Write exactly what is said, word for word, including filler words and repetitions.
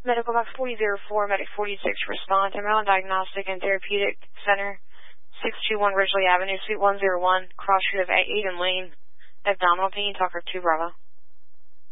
Medical Box forty oh four, Medic forty-six, respond to Maryland Diagnostic and Therapeutic Center, six two one Ridgely Avenue, Suite one oh one, cross street of eight and Lane. Abdominal pain, Talker two Bravo.